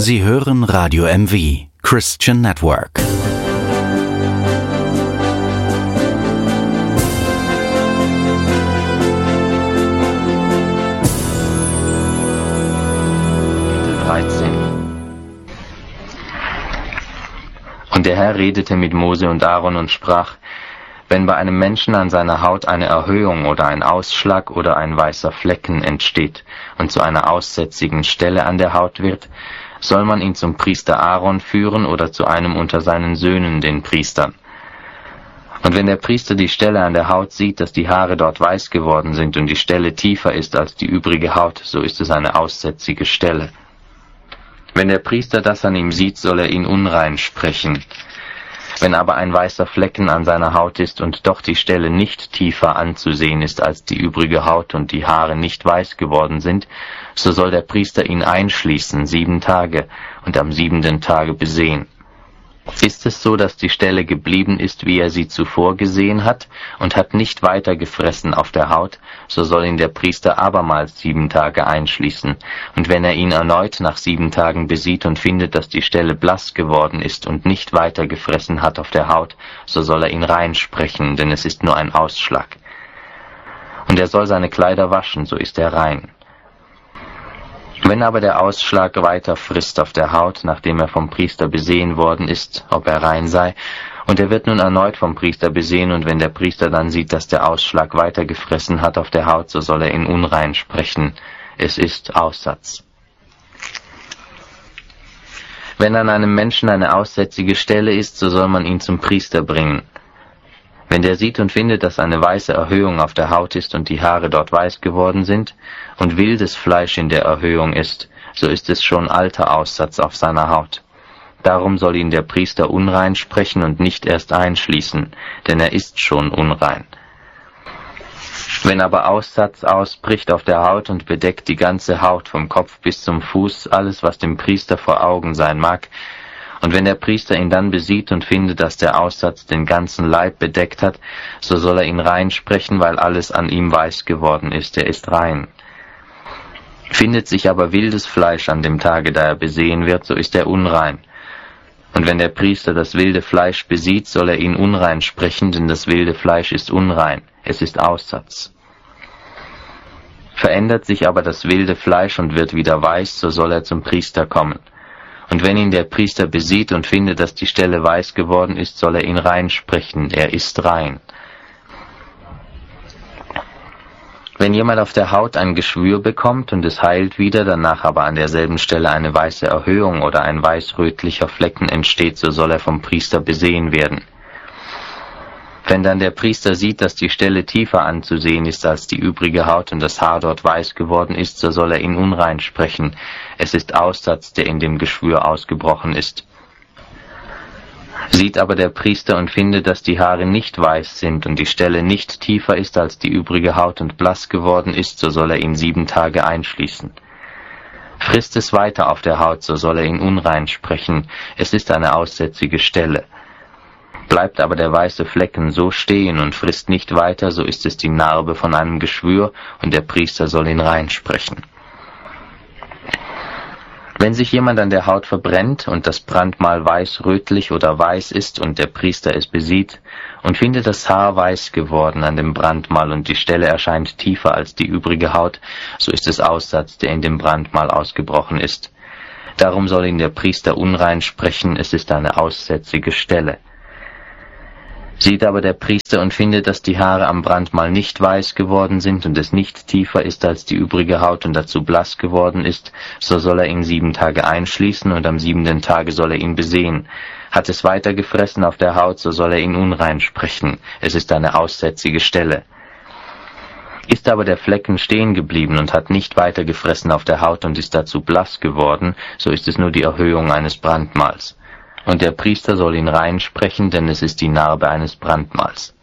Sie hören Radio MV, Christian Network. Und der Herr redete mit Mose und Aaron und sprach: Wenn bei einem Menschen an seiner Haut eine Erhöhung oder ein Ausschlag oder ein weißer Flecken entsteht und zu einer aussätzigen Stelle an der Haut wird, soll man ihn zum Priester Aaron führen oder zu einem unter seinen Söhnen, den Priestern. Und wenn der Priester die Stelle an der Haut sieht, dass die Haare dort weiß geworden sind und die Stelle tiefer ist als die übrige Haut, so ist es eine aussätzige Stelle. Wenn der Priester das an ihm sieht, soll er ihn unrein sprechen. Wenn aber ein weißer Flecken an seiner Haut ist und doch die Stelle nicht tiefer anzusehen ist als die übrige Haut und die Haare nicht weiß geworden sind, so soll der Priester ihn einschließen 7 Tage und am 7. Tage besehen. Ist es so, dass die Stelle geblieben ist, wie er sie zuvor gesehen hat, und hat nicht weiter gefressen auf der Haut, so soll ihn der Priester abermals 7 Tage einschließen. Und wenn er ihn erneut nach 7 Tagen besieht und findet, dass die Stelle blass geworden ist und nicht weiter gefressen hat auf der Haut, so soll er ihn rein sprechen, denn es ist nur ein Ausschlag. Und er soll seine Kleider waschen, so ist er rein. Wenn aber der Ausschlag weiter frisst auf der Haut, nachdem er vom Priester besehen worden ist, ob er rein sei, und er wird nun erneut vom Priester besehen, und wenn der Priester dann sieht, dass der Ausschlag weiter gefressen hat auf der Haut, so soll er ihn unrein sprechen. Es ist Aussatz. Wenn an einem Menschen eine aussätzige Stelle ist, so soll man ihn zum Priester bringen. Wenn der sieht und findet, dass eine weiße Erhöhung auf der Haut ist und die Haare dort weiß geworden sind und wildes Fleisch in der Erhöhung ist, so ist es schon alter Aussatz auf seiner Haut. Darum soll ihn der Priester unrein sprechen und nicht erst einschließen, denn er ist schon unrein. Wenn aber Aussatz ausbricht auf der Haut und bedeckt die ganze Haut vom Kopf bis zum Fuß, alles, was dem Priester vor Augen sein mag, und wenn der Priester ihn dann besieht und findet, dass der Aussatz den ganzen Leib bedeckt hat, so soll er ihn rein sprechen, weil alles an ihm weiß geworden ist, er ist rein. Findet sich aber wildes Fleisch an dem Tage, da er besehen wird, so ist er unrein. Und wenn der Priester das wilde Fleisch besieht, soll er ihn unrein sprechen, denn das wilde Fleisch ist unrein, es ist Aussatz. Verändert sich aber das wilde Fleisch und wird wieder weiß, so soll er zum Priester kommen. Und wenn ihn der Priester besieht und findet, dass die Stelle weiß geworden ist, soll er ihn rein sprechen, er ist rein. Wenn jemand auf der Haut ein Geschwür bekommt und es heilt wieder, danach aber an derselben Stelle eine weiße Erhöhung oder ein weiß-rötlicher Flecken entsteht, so soll er vom Priester besehen werden. Wenn dann der Priester sieht, dass die Stelle tiefer anzusehen ist als die übrige Haut und das Haar dort weiß geworden ist, so soll er ihn unrein sprechen. Es ist Aussatz, der in dem Geschwür ausgebrochen ist. Sieht aber der Priester und findet, dass die Haare nicht weiß sind und die Stelle nicht tiefer ist als die übrige Haut und blass geworden ist, so soll er ihn 7 Tage einschließen. Frisst es weiter auf der Haut, so soll er ihn unrein sprechen. Es ist eine aussätzige Stelle. Bleibt aber der weiße Flecken so stehen und frisst nicht weiter, so ist es die Narbe von einem Geschwür, und der Priester soll ihn rein sprechen. Wenn sich jemand an der Haut verbrennt und das Brandmal weiß-rötlich oder weiß ist und der Priester es besieht und findet das Haar weiß geworden an dem Brandmal und die Stelle erscheint tiefer als die übrige Haut, so ist es Aussatz, der in dem Brandmal ausgebrochen ist. Darum soll ihn der Priester unrein sprechen, es ist eine aussätzige Stelle. Sieht aber der Priester und findet, dass die Haare am Brandmal nicht weiß geworden sind und es nicht tiefer ist als die übrige Haut und dazu blass geworden ist, so soll er ihn 7 Tage einschließen und am 7. Tage soll er ihn besehen. Hat es weiter gefressen auf der Haut, so soll er ihn unrein sprechen. Es ist eine aussätzige Stelle. Ist aber der Flecken stehen geblieben und hat nicht weiter gefressen auf der Haut und ist dazu blass geworden, so ist es nur die Erhöhung eines Brandmals. Und der Priester soll ihn rein sprechen, denn es ist die Narbe eines Brandmals.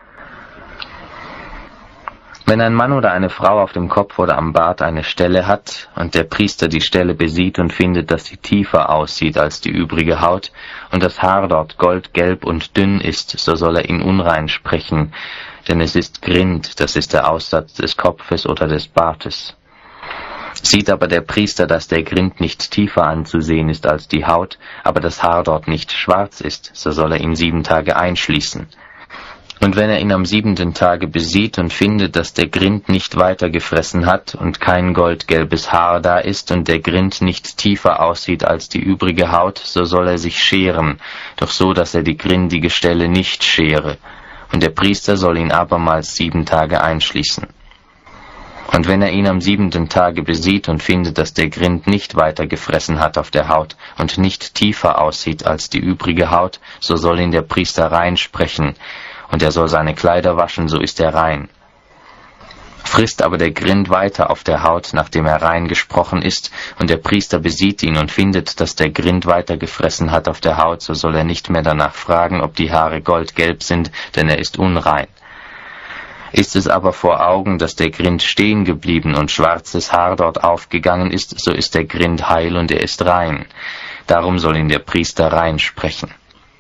Wenn ein Mann oder eine Frau auf dem Kopf oder am Bart eine Stelle hat und der Priester die Stelle besieht und findet, dass sie tiefer aussieht als die übrige Haut und das Haar dort goldgelb und dünn ist, so soll er ihn unrein sprechen, denn es ist Grind, das ist der Aussatz des Kopfes oder des Bartes. Sieht aber der Priester, dass der Grind nicht tiefer anzusehen ist als die Haut, aber das Haar dort nicht schwarz ist, so soll er ihn 7 Tage einschließen. Und wenn er ihn am 7. Tage besieht und findet, dass der Grind nicht weiter gefressen hat und kein goldgelbes Haar da ist und der Grind nicht tiefer aussieht als die übrige Haut, so soll er sich scheren, doch so, dass er die grindige Stelle nicht schere. Und der Priester soll ihn abermals 7 Tage einschließen. Und wenn er ihn am 7. Tage besieht und findet, dass der Grind nicht weiter gefressen hat auf der Haut und nicht tiefer aussieht als die übrige Haut, so soll ihn der Priester rein sprechen, und er soll seine Kleider waschen, so ist er rein. Frisst aber der Grind weiter auf der Haut, nachdem er rein gesprochen ist, und der Priester besieht ihn und findet, dass der Grind weiter gefressen hat auf der Haut, so soll er nicht mehr danach fragen, ob die Haare goldgelb sind, denn er ist unrein. Ist es aber vor Augen, dass der Grind stehen geblieben und schwarzes Haar dort aufgegangen ist, so ist der Grind heil und er ist rein. Darum soll ihn der Priester rein sprechen.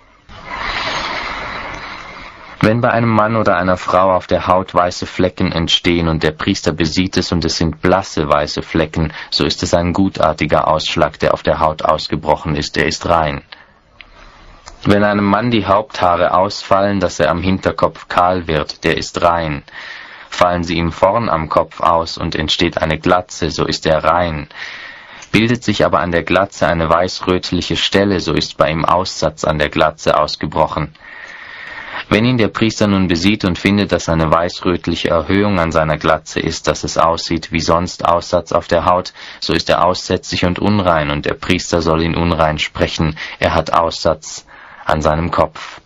Wenn bei einem Mann oder einer Frau auf der Haut weiße Flecken entstehen und der Priester besieht es und es sind blasse weiße Flecken, so ist es ein gutartiger Ausschlag, der auf der Haut ausgebrochen ist, der ist rein. Wenn einem Mann die Haupthaare ausfallen, dass er am Hinterkopf kahl wird, der ist rein. Fallen sie ihm vorn am Kopf aus und entsteht eine Glatze, so ist er rein. Bildet sich aber an der Glatze eine weißrötliche Stelle, so ist bei ihm Aussatz an der Glatze ausgebrochen. Wenn ihn der Priester nun besieht und findet, dass eine weißrötliche Erhöhung an seiner Glatze ist, dass es aussieht wie sonst Aussatz auf der Haut, so ist er aussätzig und unrein, und der Priester soll ihn unrein sprechen, er hat Aussatz an seinem Kopf.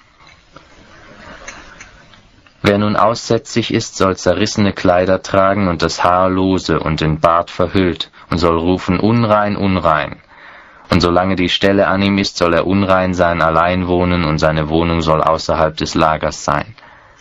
Wer nun aussätzig ist, soll zerrissene Kleider tragen und das Haar lose und den Bart verhüllt und soll rufen, unrein, unrein. Und solange die Stelle an ihm ist, soll er unrein sein, allein wohnen, und seine Wohnung soll außerhalb des Lagers sein.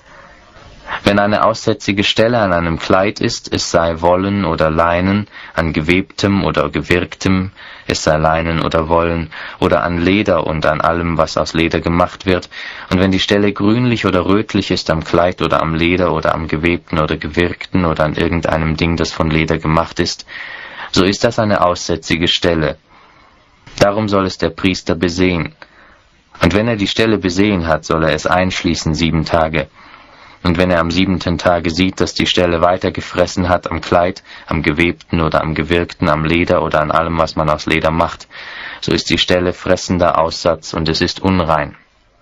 Wenn eine aussätzige Stelle an einem Kleid ist, es sei Wollen oder Leinen, an gewebtem oder gewirktem, es sei Leinen oder Wollen, oder an Leder und an allem, was aus Leder gemacht wird, und wenn die Stelle grünlich oder rötlich ist am Kleid oder am Leder oder am gewebten oder gewirkten oder an irgendeinem Ding, das von Leder gemacht ist, so ist das eine aussätzige Stelle. Darum soll es der Priester besehen. Und wenn er die Stelle besehen hat, soll er es einschließen 7 Tage. Und wenn er am 7. Tage sieht, dass die Stelle weiter gefressen hat am Kleid, am gewebten oder am gewirkten, am Leder oder an allem, was man aus Leder macht, so ist die Stelle fressender Aussatz und es ist unrein.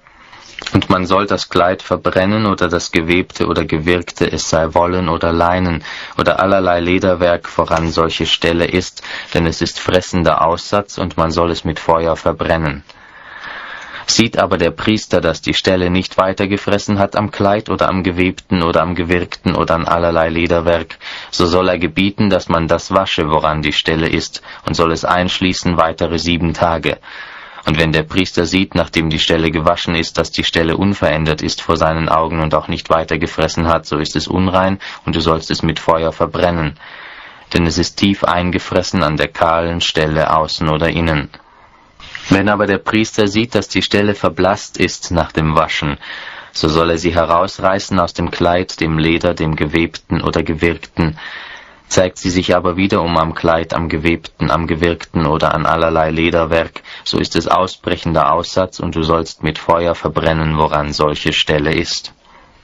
Und man soll das Kleid verbrennen oder das gewebte oder gewirkte, es sei Wollen oder Leinen oder allerlei Lederwerk, woran solche Stelle ist, denn es ist fressender Aussatz und man soll es mit Feuer verbrennen. Sieht aber der Priester, dass die Stelle nicht weiter gefressen hat am Kleid oder am gewebten oder am gewirkten oder an allerlei Lederwerk, so soll er gebieten, dass man das wasche, woran die Stelle ist, und soll es einschließen weitere 7 Tage. Und wenn der Priester sieht, nachdem die Stelle gewaschen ist, dass die Stelle unverändert ist vor seinen Augen und auch nicht weiter gefressen hat, so ist es unrein, und du sollst es mit Feuer verbrennen. Denn es ist tief eingefressen an der kahlen Stelle außen oder innen. Wenn aber der Priester sieht, dass die Stelle verblasst ist nach dem Waschen, so soll er sie herausreißen aus dem Kleid, dem Leder, dem gewebten oder gewirkten. Zeigt sie sich aber wieder am Kleid, am gewebten, am gewirkten oder an allerlei Lederwerk, so ist es ausbrechender Aussatz, und du sollst mit Feuer verbrennen, woran solche Stelle ist.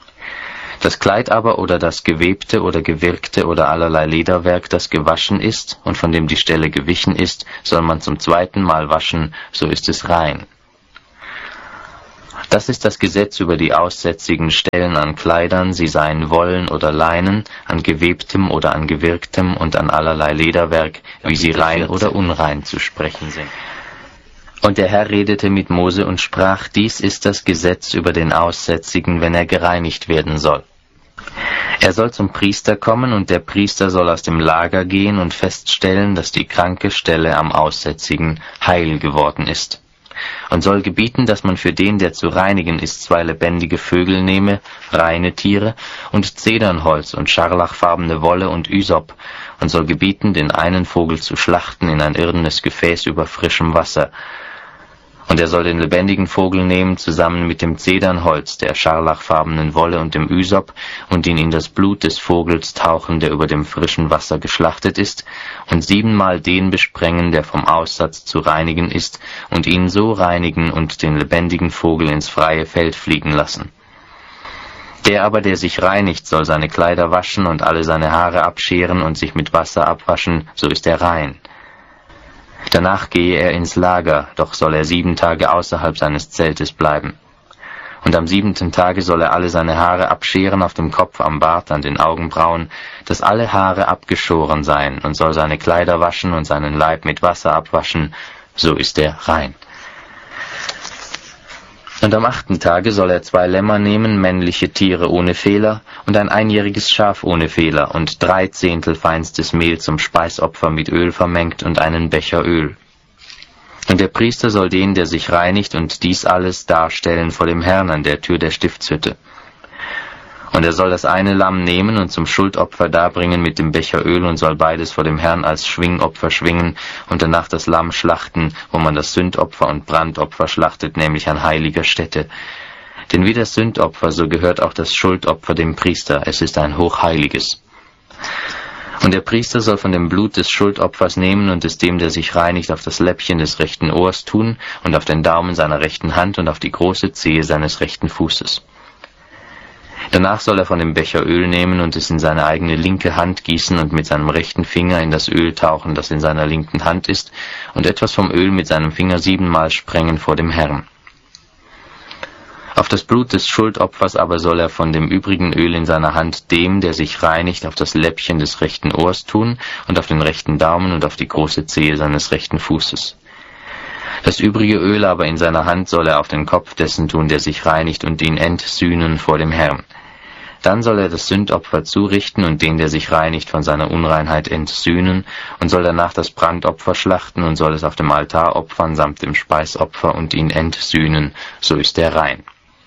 Das Kleid aber oder das gewebte oder gewirkte oder allerlei Lederwerk, das gewaschen ist und von dem die Stelle gewichen ist, soll man zum 2. Mal waschen, so ist es rein. Das ist das Gesetz über die aussätzigen Stellen an Kleidern, sie seien Wollen oder Leinen, an gewebtem oder an gewirktem und an allerlei Lederwerk, wie sie rein oder unrein zu sprechen sind. Und der Herr redete mit Mose und sprach, dies ist das Gesetz über den Aussätzigen, wenn er gereinigt werden soll. Er soll zum Priester kommen, und der Priester soll aus dem Lager gehen und feststellen, dass die kranke Stelle am Aussätzigen heil geworden ist. Und soll gebieten, dass man für den, der zu reinigen ist, 2 lebendige Vögel nehme, reine Tiere, und Zedernholz und scharlachfarbene Wolle und Ysop, und soll gebieten, den einen Vogel zu schlachten in ein irdenes Gefäß über frischem Wasser. Und er soll den lebendigen Vogel nehmen, zusammen mit dem Zedernholz, der scharlachfarbenen Wolle und dem Ysop, und ihn in das Blut des Vogels tauchen, der über dem frischen Wasser geschlachtet ist, und 7-mal den besprengen, der vom Aussatz zu reinigen ist, und ihn so reinigen und den lebendigen Vogel ins freie Feld fliegen lassen. Der aber, der sich reinigt, soll seine Kleider waschen und alle seine Haare abscheren und sich mit Wasser abwaschen, so ist er rein. Danach gehe er ins Lager, doch soll er 7 Tage außerhalb seines Zeltes bleiben. Und am 7. Tage soll er alle seine Haare abscheren auf dem Kopf, am Bart, an den Augenbrauen, dass alle Haare abgeschoren seien, und soll seine Kleider waschen und seinen Leib mit Wasser abwaschen, so ist er rein. Und am 8. Tage soll er 2 Lämmer nehmen, männliche Tiere ohne Fehler, und ein 1-jähriges Schaf ohne Fehler, und 3 Zehntel feinstes Mehl zum Speisopfer mit Öl vermengt und einen Becher Öl. Und der Priester soll den, der sich reinigt, und dies alles darstellen vor dem Herrn an der Tür der Stiftshütte. Und er soll das eine Lamm nehmen und zum Schuldopfer darbringen mit dem Becher Öl und soll beides vor dem Herrn als Schwingopfer schwingen und danach das Lamm schlachten, wo man das Sündopfer und Brandopfer schlachtet, nämlich an heiliger Stätte. Denn wie das Sündopfer, so gehört auch das Schuldopfer dem Priester, es ist ein hochheiliges. Und der Priester soll von dem Blut des Schuldopfers nehmen und es dem, der sich reinigt, auf das Läppchen des rechten Ohrs tun und auf den Daumen seiner rechten Hand und auf die große Zehe seines rechten Fußes. Danach soll er von dem Becher Öl nehmen und es in seine eigene linke Hand gießen und mit seinem rechten Finger in das Öl tauchen, das in seiner linken Hand ist, und etwas vom Öl mit seinem Finger 7-mal sprengen vor dem Herrn. Auf das Blut des Schuldopfers aber soll er von dem übrigen Öl in seiner Hand dem, der sich reinigt, auf das Läppchen des rechten Ohrs tun und auf den rechten Daumen und auf die große Zehe seines rechten Fußes. Das übrige Öl aber in seiner Hand soll er auf den Kopf dessen tun, der sich reinigt, und ihn entsühnen vor dem Herrn. Dann soll er das Sündopfer zurichten und den, der sich reinigt, von seiner Unreinheit entsühnen, und soll danach das Brandopfer schlachten und soll es auf dem Altar opfern samt dem Speisopfer und ihn entsühnen, so ist er rein.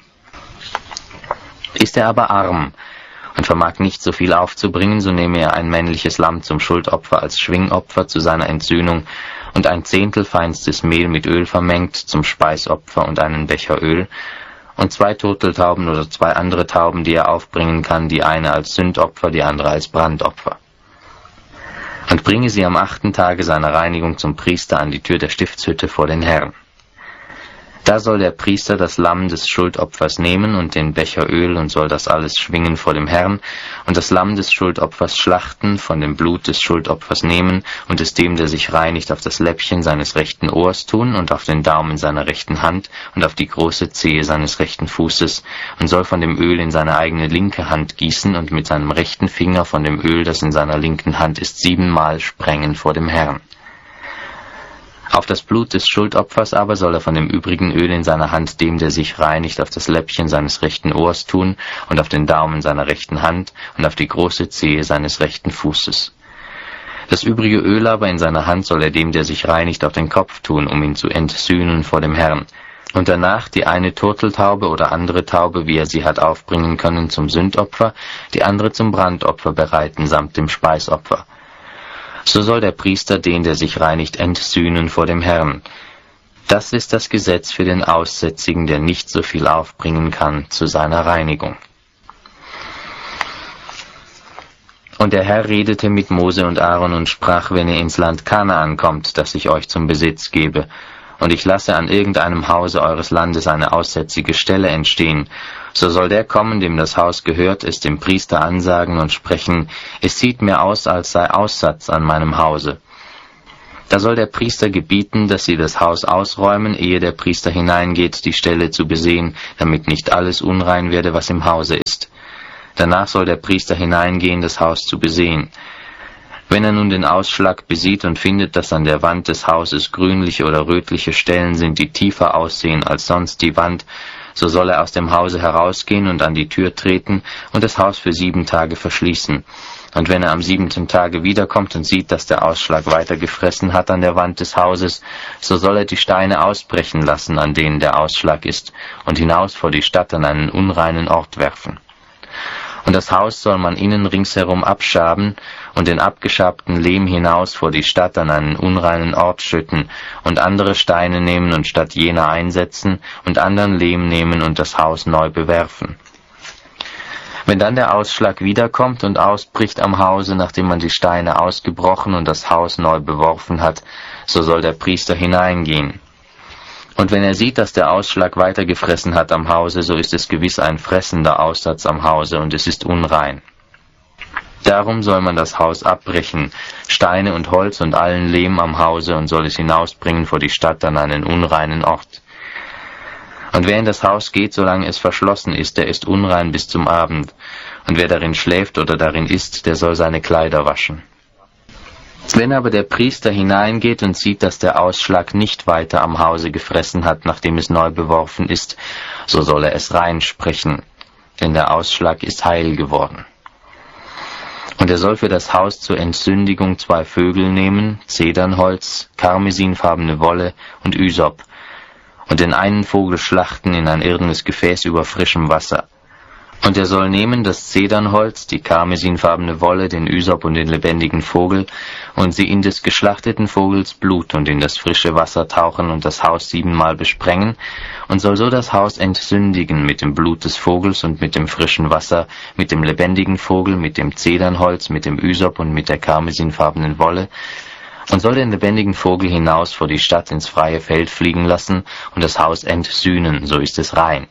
Ist er aber arm und vermag nicht so viel aufzubringen, so nehme er ein männliches Lamm zum Schuldopfer als Schwingopfer zu seiner Entsühnung und 1 Zehntel feinstes Mehl mit Öl vermengt zum Speisopfer und einen Becher Öl und 2 Turteltauben oder 2 andere Tauben, die er aufbringen kann, die eine als Sündopfer, die andere als Brandopfer. Und bringe sie am 8. Tage seiner Reinigung zum Priester an die Tür der Stiftshütte vor den Herrn. Da soll der Priester das Lamm des Schuldopfers nehmen und den Becher Öl und soll das alles schwingen vor dem Herrn und das Lamm des Schuldopfers schlachten, von dem Blut des Schuldopfers nehmen und es dem, der sich reinigt, auf das Läppchen seines rechten Ohrs tun und auf den Daumen seiner rechten Hand und auf die große Zehe seines rechten Fußes und soll von dem Öl in seine eigene linke Hand gießen und mit seinem rechten Finger von dem Öl, das in seiner linken Hand ist, 7-mal sprengen vor dem Herrn. Auf das Blut des Schuldopfers aber soll er von dem übrigen Öl in seiner Hand dem, der sich reinigt, auf das Läppchen seines rechten Ohrs tun und auf den Daumen seiner rechten Hand und auf die große Zehe seines rechten Fußes. Das übrige Öl aber in seiner Hand soll er dem, der sich reinigt, auf den Kopf tun, um ihn zu entsühnen vor dem Herrn. Und danach die eine Turteltaube oder andere Taube, wie er sie hat aufbringen können, zum Sündopfer, die andere zum Brandopfer bereiten, samt dem Speisopfer. So soll der Priester den, der sich reinigt, entsühnen vor dem Herrn. Das ist das Gesetz für den Aussätzigen, der nicht so viel aufbringen kann zu seiner Reinigung. Und der Herr redete mit Mose und Aaron und sprach, wenn ihr ins Land Kanaan kommt, das ich euch zum Besitz gebe, und ich lasse an irgendeinem Hause eures Landes eine aussätzige Stelle entstehen, so soll der kommen, dem das Haus gehört, es dem Priester ansagen und sprechen, es sieht mir aus, als sei Aussatz an meinem Hause. Da soll der Priester gebieten, dass sie das Haus ausräumen, ehe der Priester hineingeht, die Stelle zu besehen, damit nicht alles unrein werde, was im Hause ist. Danach soll der Priester hineingehen, das Haus zu besehen. Wenn er nun den Ausschlag besieht und findet, dass an der Wand des Hauses grünliche oder rötliche Stellen sind, die tiefer aussehen als sonst die Wand, so soll er aus dem Hause herausgehen und an die Tür treten und das Haus für 7 Tage verschließen. Und wenn er am 7. Tage wiederkommt und sieht, dass der Ausschlag weiter gefressen hat an der Wand des Hauses, so soll er die Steine ausbrechen lassen, an denen der Ausschlag ist, und hinaus vor die Stadt an einen unreinen Ort werfen. Und das Haus soll man innen ringsherum abschaben und den abgeschabten Lehm hinaus vor die Stadt an einen unreinen Ort schütten und andere Steine nehmen und statt jener einsetzen und anderen Lehm nehmen und das Haus neu bewerfen. Wenn dann der Ausschlag wiederkommt und ausbricht am Hause, nachdem man die Steine ausgebrochen und das Haus neu beworfen hat, so soll der Priester hineingehen. Und wenn er sieht, dass der Ausschlag weitergefressen hat am Hause, so ist es gewiss ein fressender Aussatz am Hause und es ist unrein. Darum soll man das Haus abbrechen, Steine und Holz und allen Lehm am Hause und soll es hinausbringen vor die Stadt an einen unreinen Ort. Und wer in das Haus geht, solange es verschlossen ist, der ist unrein bis zum Abend. Und wer darin schläft oder darin isst, der soll seine Kleider waschen. Wenn aber der Priester hineingeht und sieht, dass der Ausschlag nicht weiter am Hause gefressen hat, nachdem es neu beworfen ist, so soll er es rein sprechen, denn der Ausschlag ist heil geworden. Und er soll für das Haus zur Entsündigung 2 Vögel nehmen, Zedernholz, karmesinfarbene Wolle und Ysop, und den einen Vogel schlachten in ein irdenes Gefäß über frischem Wasser. Und er soll nehmen das Zedernholz, die karmesinfarbene Wolle, den Ysop und den lebendigen Vogel, und sie in des geschlachteten Vogels Blut und in das frische Wasser tauchen und das Haus 7-mal besprengen, und soll so das Haus entsündigen mit dem Blut des Vogels und mit dem frischen Wasser, mit dem lebendigen Vogel, mit dem Zedernholz, mit dem Ysop und mit der karmesinfarbenen Wolle, und soll den lebendigen Vogel hinaus vor die Stadt ins freie Feld fliegen lassen und das Haus entsühnen, so ist es rein.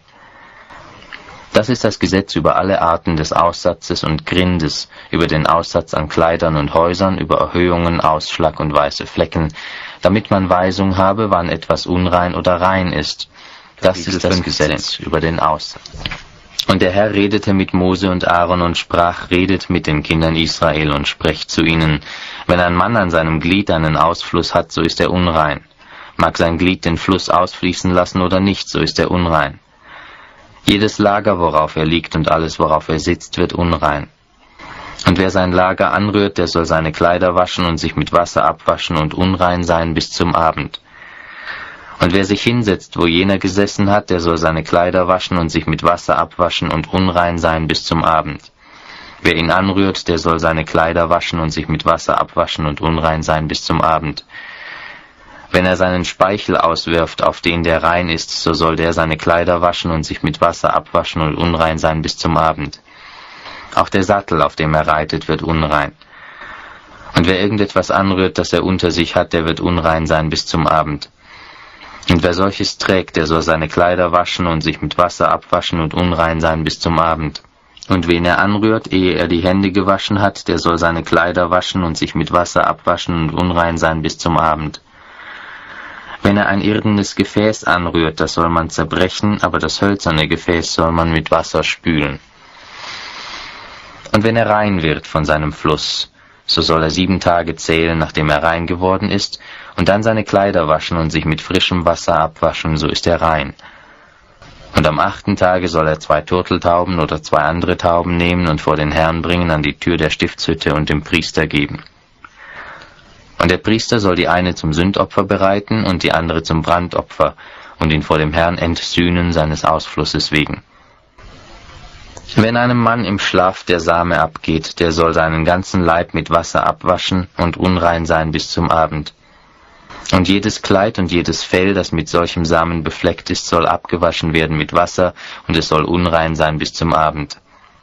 Das ist das Gesetz über alle Arten des Aussatzes und Grindes, über den Aussatz an Kleidern und Häusern, über Erhöhungen, Ausschlag und weiße Flecken, damit man Weisung habe, wann etwas unrein oder rein ist. Das ist das Gesetz über den Aussatz. Und der Herr redete mit Mose und Aaron und sprach, redet mit den Kindern Israel und sprecht zu ihnen, wenn ein Mann an seinem Glied einen Ausfluss hat, so ist er unrein. Mag sein Glied den Fluss ausfließen lassen oder nicht, so ist er unrein. Jedes Lager, worauf er liegt und alles, worauf er sitzt, wird unrein. Und wer sein Lager anrührt, der soll seine Kleider waschen und sich mit Wasser abwaschen und unrein sein bis zum Abend. Und wer sich hinsetzt, wo jener gesessen hat, der soll seine Kleider waschen und sich mit Wasser abwaschen und unrein sein bis zum Abend. Wer ihn anrührt, der soll seine Kleider waschen und sich mit Wasser abwaschen und unrein sein bis zum Abend. Wenn er seinen Speichel auswirft, auf den der rein ist, so soll der seine Kleider waschen und sich mit Wasser abwaschen und unrein sein bis zum Abend. Auch der Sattel, auf dem er reitet, wird unrein. Und wer irgendetwas anrührt, das er unter sich hat, der wird unrein sein bis zum Abend. Und wer solches trägt, der soll seine Kleider waschen und sich mit Wasser abwaschen und unrein sein bis zum Abend. Und wen er anrührt, ehe er die Hände gewaschen hat, der soll seine Kleider waschen und sich mit Wasser abwaschen und unrein sein bis zum Abend. Wenn er ein irdenes Gefäß anrührt, das soll man zerbrechen, aber das hölzerne Gefäß soll man mit Wasser spülen. Und wenn er rein wird von seinem Fluss, so soll er 7 Tage zählen, nachdem er rein geworden ist, und dann seine Kleider waschen und sich mit frischem Wasser abwaschen, so ist er rein. Und am 8. Tage soll er 2 Turteltauben oder 2 andere Tauben nehmen und vor den Herrn bringen an die Tür der Stiftshütte und dem Priester geben. Und der Priester soll die eine zum Sündopfer bereiten und die andere zum Brandopfer und ihn vor dem Herrn entsühnen seines Ausflusses wegen. Wenn einem Mann im Schlaf der Same abgeht, der soll seinen ganzen Leib mit Wasser abwaschen und unrein sein bis zum Abend. Und jedes Kleid und jedes Fell, das mit solchem Samen befleckt ist, soll abgewaschen werden mit Wasser, und es soll unrein sein bis zum Abend.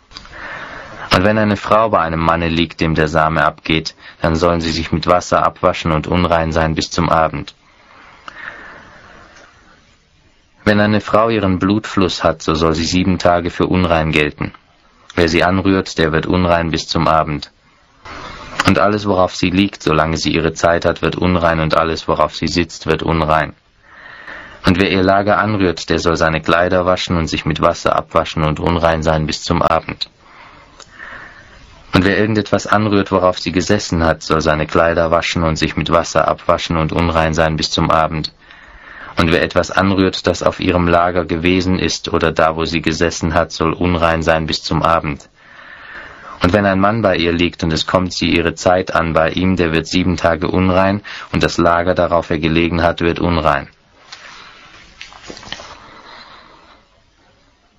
Und wenn eine Frau bei einem Manne liegt, dem der Same abgeht, dann sollen sie sich mit Wasser abwaschen und unrein sein bis zum Abend. Wenn eine Frau ihren Blutfluss hat, so soll sie 7 Tage für unrein gelten. Wer sie anrührt, der wird unrein bis zum Abend. Und alles, worauf sie liegt, solange sie ihre Zeit hat, wird unrein, und alles, worauf sie sitzt, wird unrein. Und wer ihr Lager anrührt, der soll seine Kleider waschen und sich mit Wasser abwaschen und unrein sein bis zum Abend. Und wer irgendetwas anrührt, worauf sie gesessen hat, soll seine Kleider waschen und sich mit Wasser abwaschen und unrein sein bis zum Abend. Und wer etwas anrührt, das auf ihrem Lager gewesen ist oder da, wo sie gesessen hat, soll unrein sein bis zum Abend. Und wenn ein Mann bei ihr liegt und es kommt sie ihre Zeit an bei ihm, der wird 7 Tage unrein, und das Lager, darauf er gelegen hat, wird unrein.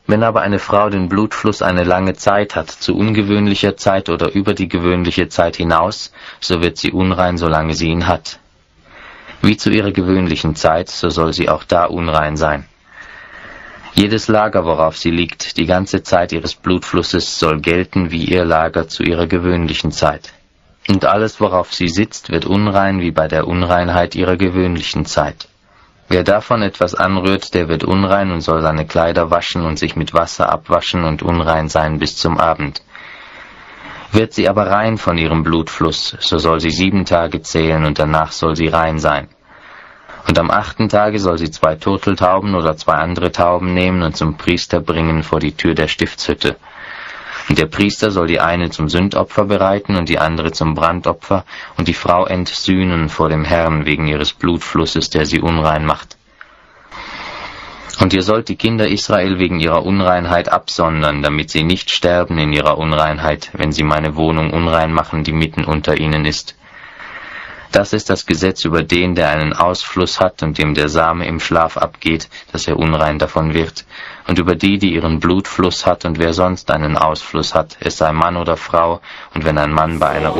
Wenn aber eine Frau den Blutfluss eine lange Zeit hat, zu ungewöhnlicher Zeit oder über die gewöhnliche Zeit hinaus, so wird sie unrein, solange sie ihn hat. Wie zu ihrer gewöhnlichen Zeit, so soll sie auch da unrein sein. Jedes Lager, worauf sie liegt, die ganze Zeit ihres Blutflusses, soll gelten wie ihr Lager zu ihrer gewöhnlichen Zeit. Und alles, worauf sie sitzt, wird unrein wie bei der Unreinheit ihrer gewöhnlichen Zeit. Wer davon etwas anrührt, der wird unrein und soll seine Kleider waschen und sich mit Wasser abwaschen und unrein sein bis zum Abend. Wird sie aber rein von ihrem Blutfluss, so soll sie 7 Tage zählen und danach soll sie rein sein. Und am 8. Tage soll sie 2 Turteltauben oder 2 andere Tauben nehmen und zum Priester bringen vor die Tür der Stiftshütte. Und der Priester soll die eine zum Sündopfer bereiten und die andere zum Brandopfer und die Frau entsühnen vor dem Herrn wegen ihres Blutflusses, der sie unrein macht. Und ihr sollt die Kinder Israel wegen ihrer Unreinheit absondern, damit sie nicht sterben in ihrer Unreinheit, wenn sie meine Wohnung unrein machen, die mitten unter ihnen ist. Das ist das Gesetz über den, der einen Ausfluss hat und dem der Same im Schlaf abgeht, dass er unrein davon wird, und über die, die ihren Blutfluss hat und wer sonst einen Ausfluss hat, es sei Mann oder Frau, und wenn ein Mann bei einer